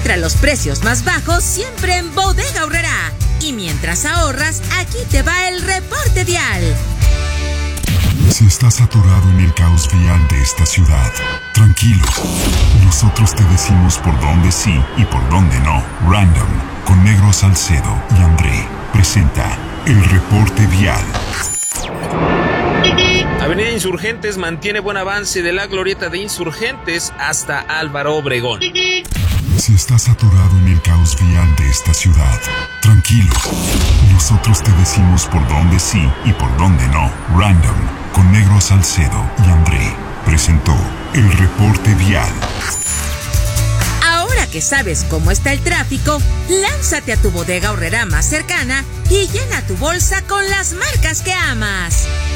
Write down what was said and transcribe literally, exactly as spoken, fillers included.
Encuentra los precios más bajos siempre en Bodega Aurrerá. Y mientras ahorras, aquí te va el reporte vial. Si estás atorado en el caos vial de esta ciudad, tranquilo. Nosotros te decimos por dónde sí y por dónde no. Random, con Negro Salcedo y André, presenta el reporte vial. Avenida Insurgentes mantiene buen avance de la glorieta de Insurgentes hasta Álvaro Obregón. Si estás atorado en el caos vial de esta ciudad, tranquilo. Nosotros te decimos por dónde sí y por dónde no. Random, con Negro Salcedo y André, presentó el reporte vial. Ahora que sabes cómo está el tráfico, lánzate a tu Bodega Aurrerá más cercana y llena tu bolsa con las marcas que amas.